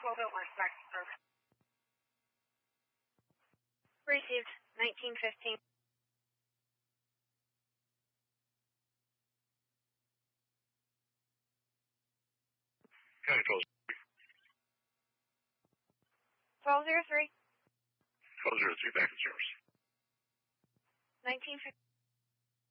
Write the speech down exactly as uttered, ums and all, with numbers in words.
twelve oh one, back to service. Received, nineteen fifteen. County twelve. twelve oh three. twelve oh three, back in service. nineteen fifteen.